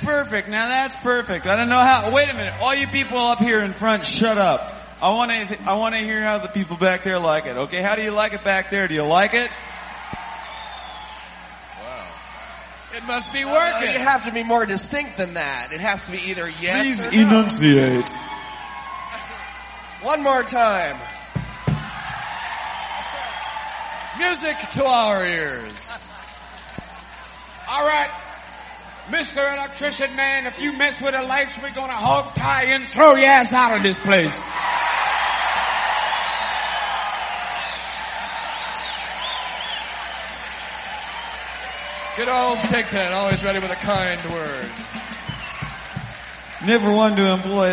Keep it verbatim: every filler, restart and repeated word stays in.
perfect. Now that's perfect. I don't know how. Wait a minute. All you people up here in front, shut up. I want to. I want to hear how the people back there like it. Okay, how do you like it back there? Do you like it? Wow. It must be working. Uh, you have to be more distinct than that. It has to be either yes Please or no. enunciate. One more time. Music to our ears. All right. Mister Electrician Man, if you mess with the lights, we're gonna hog tie and throw your ass out of this place. Good old Pigpen, always ready with a kind word. Never one to employ